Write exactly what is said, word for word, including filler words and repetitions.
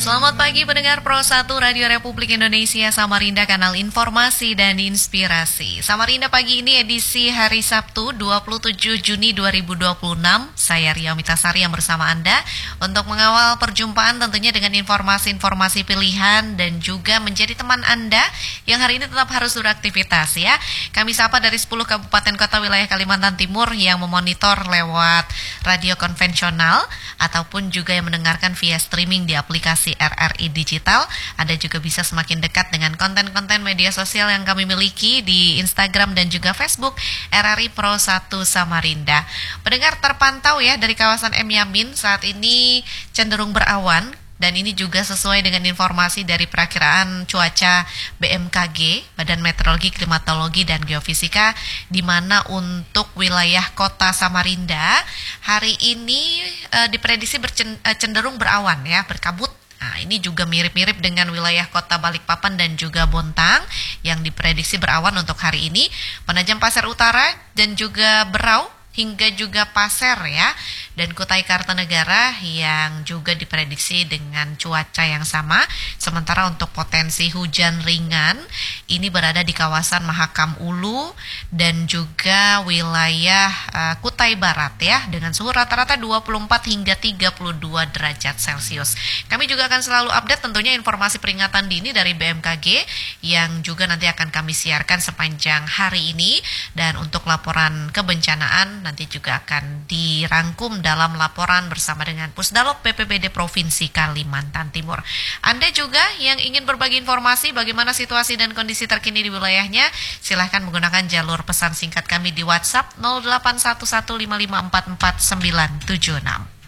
Selamat pagi pendengar Pro satu Radio Republik Indonesia Samarinda, kanal informasi dan inspirasi. Samarinda pagi ini edisi hari Sabtu dua puluh tujuh Juni dua ribu dua puluh enam. Saya Ria Mitasari yang bersama Anda untuk mengawal perjumpaan tentunya dengan informasi-informasi pilihan dan juga menjadi teman Anda yang hari ini tetap harus beraktivitas ya. Kami sapa dari sepuluh kabupaten kota wilayah Kalimantan Timur yang memonitor lewat radio konvensional ataupun juga yang mendengarkan via streaming di aplikasi R R I Digital. Anda juga bisa semakin dekat dengan konten-konten media sosial yang kami miliki di Instagram dan juga Facebook R R I Pro satu Samarinda. Pendengar terpantau ya dari kawasan M Yamin saat ini cenderung berawan. Dan ini juga sesuai dengan informasi dari perakiraan cuaca B M K G, Badan Meteorologi, Klimatologi, dan Geofisika, di mana untuk wilayah kota Samarinda hari ini e, diprediksi bercen, e, cenderung berawan ya, berkabut. Nah, ini juga mirip-mirip dengan wilayah kota Balikpapan dan juga Bontang yang diprediksi berawan untuk hari ini. Penajam Pasir Utara dan juga Berau hingga juga Pasir ya, dan Kutai Kartanegara yang juga diprediksi dengan cuaca yang sama. Sementara untuk potensi hujan ringan ini berada di kawasan Mahakam Ulu dan juga wilayah uh, Kutai Barat ya, dengan suhu rata-rata dua puluh empat hingga tiga puluh dua derajat Celcius. Kami juga akan selalu update tentunya informasi peringatan dini dari B M K G yang juga nanti akan kami siarkan sepanjang hari ini, dan untuk laporan kebencanaan nanti juga akan dirangkum dalam laporan bersama dengan Pusdalop B P B D Provinsi Kalimantan Timur. Anda juga yang ingin berbagi informasi bagaimana situasi dan kondisi terkini di wilayahnya, silahkan menggunakan jalur pesan singkat kami di WhatsApp nol delapan satu satu lima lima empat empat sembilan tujuh enam.